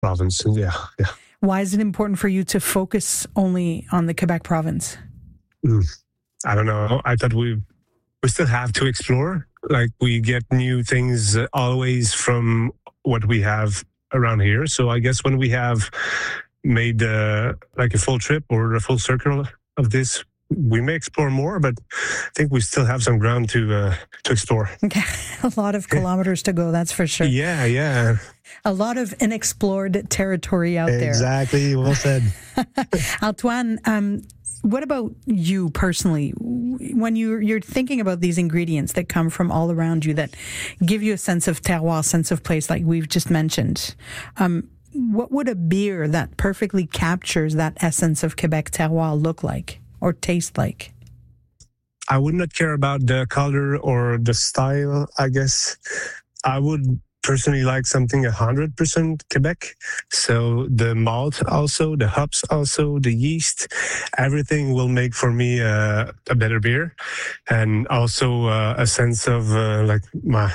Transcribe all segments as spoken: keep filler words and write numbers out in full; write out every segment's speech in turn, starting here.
province. Yeah, yeah. Why is it important for you to focus only on the Quebec province? Mm, I don't know. I thought we we still have to explore. Like we get new things uh, always from what we have around here. So I guess when we have made uh, like a full trip or a full circle of this, we may explore more, but I think we still have some ground to uh, to explore. Okay. A lot of kilometers to go, that's for sure. Yeah, yeah. A lot of unexplored territory out there. Exactly, well said. Antoine, um, what about you personally? When you, you're thinking about these ingredients that come from all around you that give you a sense of terroir, sense of place, like we've just mentioned, um, what would a beer that perfectly captures that essence of Quebec terroir look like or taste like? I would not care about the color or the style, I guess. I would personally like something one hundred percent Quebec. So the malt also, the hops also, the yeast, everything will make for me uh, a better beer. And also uh, a sense of uh, like my...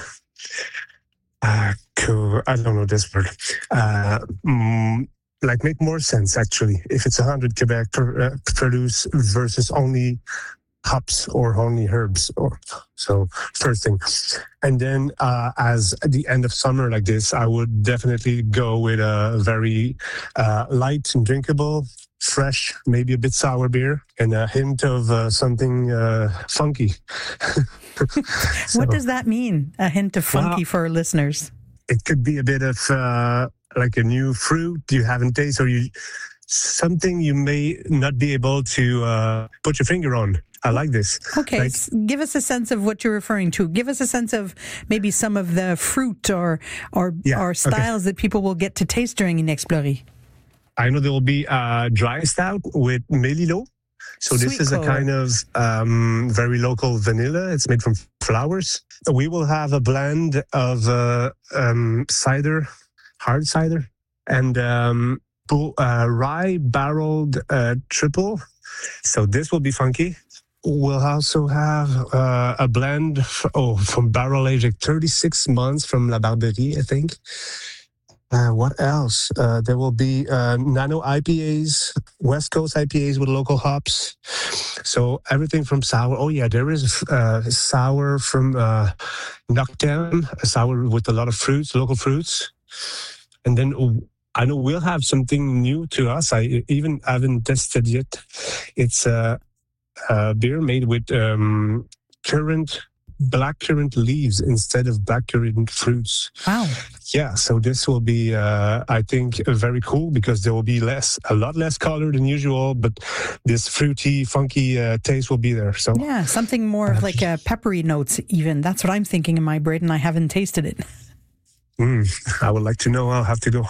Uh, cool, I don't know this word. Uh, mm, like make more sense actually if it's one hundred Quebec per, uh, produce versus only hops or only herbs. Or so first thing, and then uh, as at the end of summer like this, I would definitely go with a very uh, light and drinkable, fresh, maybe a bit sour beer, and a hint of uh, something uh, funky. So, what does that mean? A hint of funky well, for our listeners? It could be a bit of uh, like a new fruit you haven't tasted, or you something you may not be able to uh, put your finger on. I like this. Okay, like, give us a sense of what you're referring to. Give us a sense of maybe some of the fruit or or, yeah, or styles okay. that people will get to taste during Inexploré. I know there will be a dry stout with Mélilo. So Sweet this is color. a kind of um, very local vanilla. It's made from flowers. We will have a blend of uh, um, cider, hard cider, and um, uh, rye barreled uh, triple. So this will be funky. We'll also have uh, a blend f- oh, from barrel aged thirty-six months from La Barberie, I think. Uh, what else? Uh, there will be uh, nano I P As, West Coast I P As with local hops. So everything from sour. Oh yeah, there is uh, sour from uh, Noctem, a sour with a lot of fruits, local fruits. And then I know we'll have something new to us. I even haven't tested yet. It's a, a beer made with um, currant. blackcurrant leaves instead of blackcurrant fruits. Wow. Yeah, so this will be, uh, I think, very cool because there will be less, a lot less color than usual, but this fruity, funky uh, taste will be there. So yeah, something more of like a peppery notes even. That's what I'm thinking in my brain and I haven't tasted it. Mm, I would like to know. I'll have to go.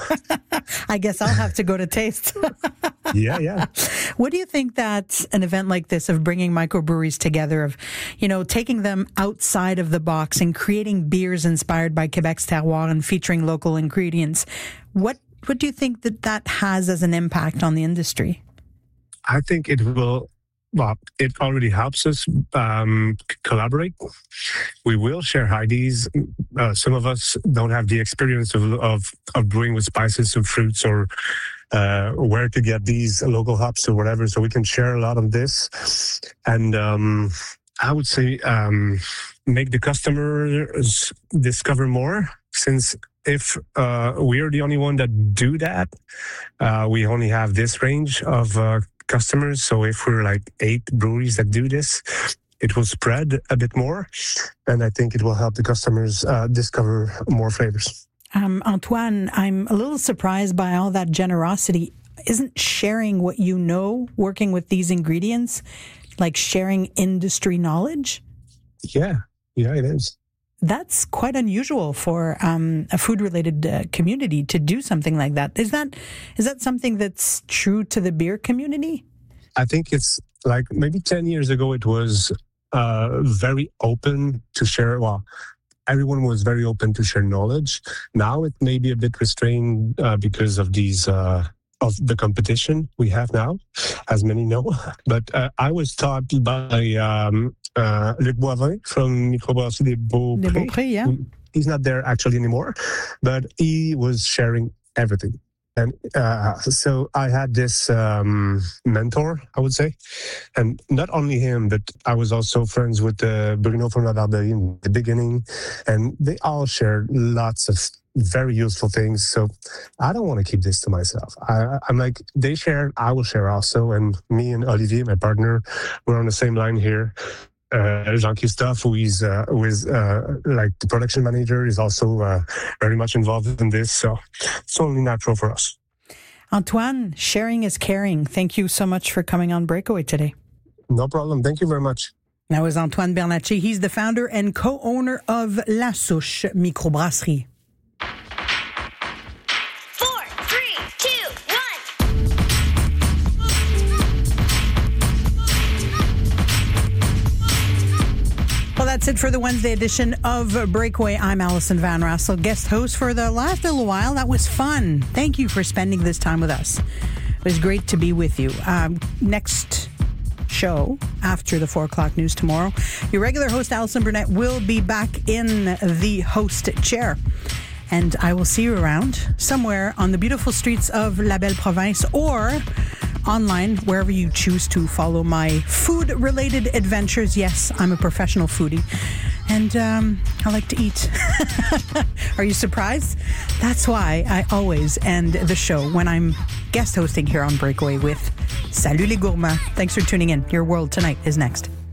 I guess I'll have to go to taste. yeah, yeah. What do you think that an event like this of bringing microbreweries together, of, you know, taking them outside of the box and creating beers inspired by Quebec's terroir and featuring local ingredients, what what do you think that that has as an impact on the industry? I think it will... Well, it already helps us um, collaborate. We will share ideas. Uh, some of us don't have the experience of, of, of brewing with spices and fruits or uh, where to get these local hops or whatever. So we can share a lot of this. And um, I would say um, make the customers discover more, since if uh, we are the only one that do that, uh, we only have this range of uh, customers. So if we're like eight breweries that do this, it will spread a bit more, and I think it will help the customers uh, discover more flavors. Um, Antoine, I'm a little surprised by all that generosity. Isn't sharing what you know, working with these ingredients, like sharing industry knowledge? Yeah, yeah, it is. That's quite unusual for um, a food-related uh, community to do something like that. Is that is that something that's true to the beer community? I think it's like maybe ten years ago, it was uh, very open to share. Well, everyone was very open to share knowledge. Now it may be a bit restrained uh, because of these uh, of the competition we have now, as many know. But uh, I was taught by um, uh, Luc Boivin from Microbrasserie des Beauprés. Des Beauprés, yeah. He's not there actually anymore, but he was sharing everything. And uh, so I had this um, mentor, I would say, and not only him, but I was also friends with uh, Bruno from La Barberie in the beginning, and they all shared lots of very useful things. So I don't want to keep this to myself. I, I'm like, they share, I will share also. And me and Olivier, my partner, we're on the same line here. Uh, Jean-Christophe, who is uh, who is uh, like the production manager, is also uh, very much involved in this. So it's only natural for us. Antoine, sharing is caring. Thank you so much for coming on Breakaway today. No problem. Thank you very much. That was Antoine Bernatchez. He's the founder and co-owner of La Souche Microbrasserie. That's it for the Wednesday edition of Breakaway. I'm Alison Van Rassel, guest host for the last little while. That was fun. Thank you for spending this time with us. It was great to be with you. Um, next show, after the four o'clock news tomorrow, your regular host, Alison Burnett, will be back in the host chair. And I will see you around somewhere on the beautiful streets of La Belle Province or online, wherever you choose to follow my food-related adventures. Yes, I'm a professional foodie, and um, I like to eat. Are you surprised? That's why I always end the show when I'm guest hosting here on Breakaway with Salut les gourmands. Thanks for tuning in. Your World Tonight is next.